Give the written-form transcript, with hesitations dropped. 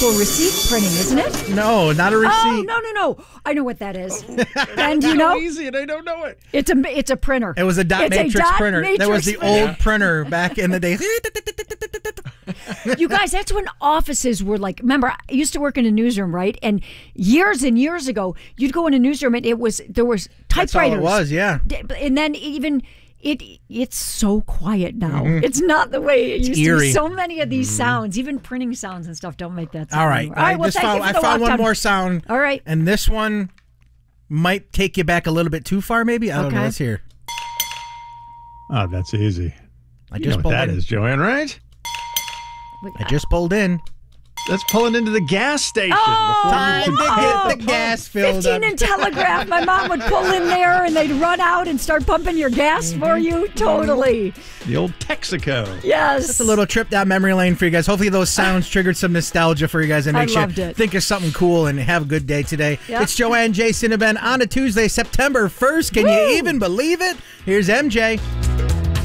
school receipt printing, isn't it? No, not a receipt. Oh, no. I know what that is. Ben, do you know? So easy, and I don't know it. It's a printer. It was a dot matrix printer. That was the printer. old printer back in the day. You guys, that's when offices were like, remember, I used to work in a newsroom, right? And years ago, you'd go in a newsroom and there was typewriters. That's all it was, yeah. And then even it's so quiet now. It's not the way it used to be. So many of these sounds, even printing sounds and stuff, don't make that sound All right. anymore. All right, I found one more sound. All right. And this one might take you back a little bit too far, maybe. I don't know. Let's hear. Oh, that's easy. I You just know what pulled that in. is, Joanne, right? I just pulled in. That's pulling into the gas station. Time to get the gas filled 15 up. and Telegraph. My mom would pull in there and they'd run out and start pumping your gas for you. Totally. The old Texaco. Yes. Just a little trip down memory lane for you guys. Hopefully those sounds triggered some nostalgia for you guys and makes you think of something cool and have a good day today. Yep. It's Joanne, Jason, and Ben on a Tuesday, September 1st. Can you even believe it? Here's MJ.